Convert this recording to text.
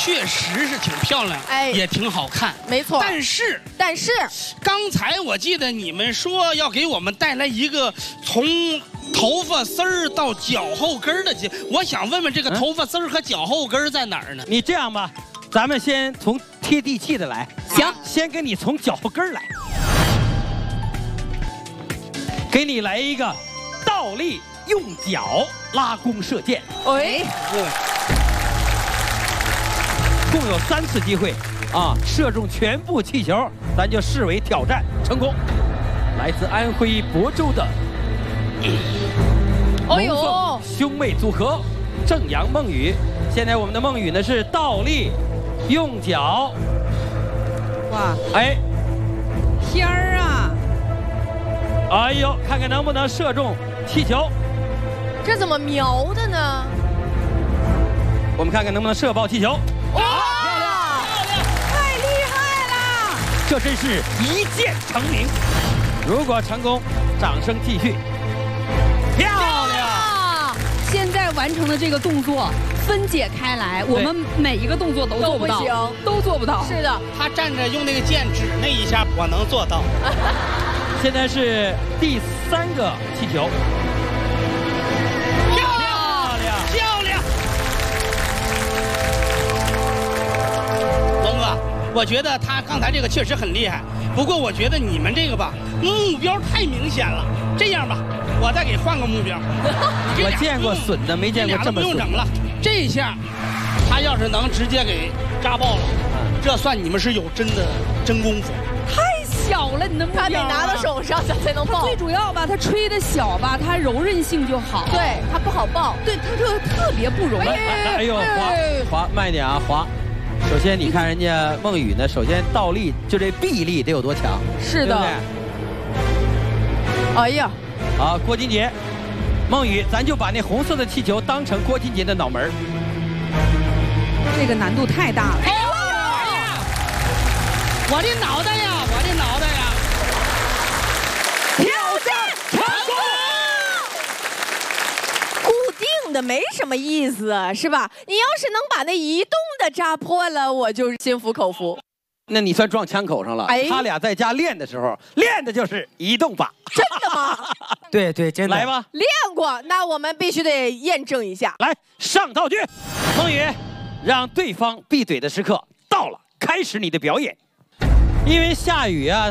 确实是挺漂亮，也挺好看， 没错。但是， 刚才我记得你们说要给我们带来一个从头发丝儿到脚后跟儿的节，我想问问这个头发丝儿和脚后跟儿在哪儿呢？ 你这样吧，咱们先从贴地气的来。 行， 先给你从脚后跟儿来，给你来一个倒立用脚拉弓射箭。 哎， 共有3次机会啊，射中全部气球，咱就视为挑战成功。来自安徽亳州的哎呦， 兄妹组合郑阳孟雨。现在我们的孟雨呢是倒立用脚， 哇， 哎， 天儿啊！ 哎呦，看看能不能射中气球。 这怎么瞄的呢？ 我们看看能不能射爆气球。 哇， 漂亮！ 太厉害了！ 这真是一箭成名。如果成功，掌声继续。漂亮！ 现在完成的这个动作分解开来，我们每一个动作都做不到，都做不到。 是的， 他站着用那个剑指那一下，我能做到。 现在是第3个气球。 漂亮！龙哥，我觉得他刚才这个确实很厉害，不过我觉得你们这个吧，目标太明显了。这样吧，我再给换个目标。 我见过损的，没见过这么损。 不用整了，这一下，他要是能直接给扎爆了，这算你们是有真功夫。 太小了，你的目标、 他得拿到手上才能爆。 最主要吧，它吹的小吧，它柔韧性就好。 对，它不好爆。 对，它就特别不容易。 哎呦，滑慢一点啊，滑。首先你看人家孟雨呢，首先倒立就这臂力得有多强？ 是的。 对不对？ 哎呀， 好，郭金杰，孟雨，咱就把那红色的气球当成郭金杰的脑门。 这个难度太大了。 哎呀！我的脑袋呀！我的脑袋呀！ 挑战成功！固定的没什么意思，是吧？你要是能把那移动的扎破了，我就心服口服。 那你算撞枪口上了。 哎， 他俩在家练的时候，练的就是移动法。 真的吗？ 对对，真的。 来吧， 练过，那我们必须得验证一下。 来，上道具，孟雨，让对方闭嘴的时刻到了，开始你的表演。因为下雨啊。